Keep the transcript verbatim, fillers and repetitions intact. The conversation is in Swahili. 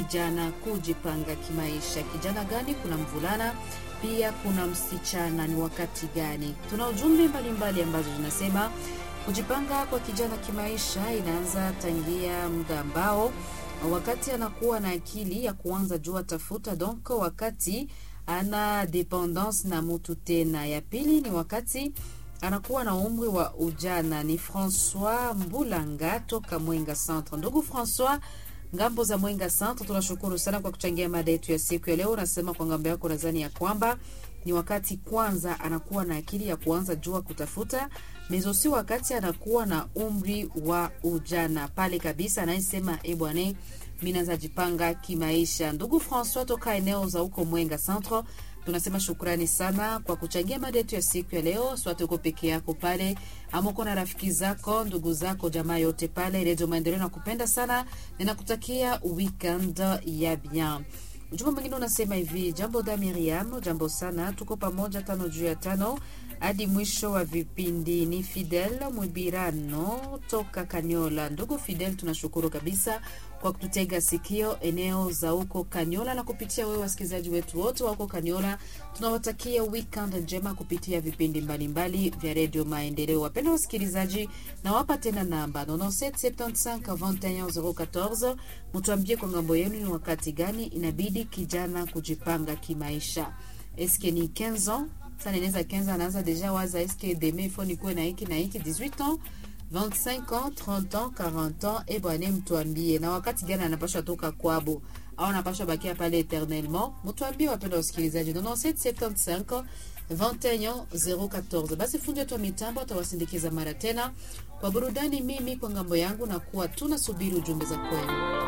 kijana kujipanga kimaisha. Kijana gani? Kuna mvulana pia kuna msichana. Ni wakati gani? Tuna ujumbe mbalimbali ambazo zinasema kujipanga kwa kijana kimaisha inaanza tangia muda ambao wakati anakuwa na akili ya kuanza jua tafuta, donc wakati ana dependance na mtu tena. Ya pili ni wakati anakuwa na umri wa ujana. Ni François Mbulanga toka Mwenga Centre. Ndugu François, ngambo za Mwenga Centre, tunashukuru sana kwa kuchangia mada yetu ya siku ya leo. Nasema kwa ngambo yako nadhani ya kwamba ni wakati kwanza anakuwa na akili ya kuanza jua kutafuta, mezo si wakati anakuwa na umri wa ujana. Pale kabisa anasema e bwana, mimi naanza jipanga kimaisha. Ndugu François toka eneo za huko Mwenga Centre, tunasema shukrani sana kwa kuchangia mada yetu ya siku ya leo. Swate uko peke yako pale, ama uko na rafiki zako, ndugu zako, jamaa yote pale, Radio Maendeleo nakupenda sana. Ninakutakia weekend ya bien. Ujumbe mwingine unasema hivi: jambo da Miriam, jambo sana, tuko pamoja tano juu ya tano hadi mwisho wa vipindi. Ni Fidel Mwibirano toka Kanyola. Ndugu Fidel, tunashukuru kabisa kwa kututega sikio eneo za huko Kanyola, na kupitia wewe wasikilizaji wetu wote wa huko Kanyola tunawatakia weekend njema kupitia vipindi mbalimbali vya Radio Maendeleo. Wapenda wasikilizaji, na wapa tena namba nine sept sept cinq deux un zero one four. Mtuambie kwa ngambo yenu ni wakati gani inabidi kijana kujipanga kimaisha. Eske ni quinze ans? Sana inaweza quinze anaanza deja waza eske demain il faut nikuwe na hiki na hiki, dix-huit ans, vingt-cinq ans, trente ans, quarante ans. E bwana, mtuambie na wakati gani anapaswa toka kwabo au anapaswa bakia pale eternellement. Mtuambie wapenda wasikilizaji. nine sept sept cinq deux un zero one four. Basi fundi wetu wa mitambo atawasindikiza mara tena kwa burudani. Mimi kwa ngambo yangu na kuwa tunasubiri ujumbe za kwenu.